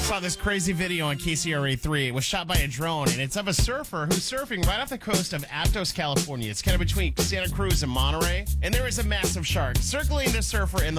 Saw this crazy video on KCRA3. It was shot by a drone, and it's of a surfer who's surfing right off the coast of Aptos, California. It's kind of between Santa Cruz and Monterey, and there is a massive shark circling the surfer in the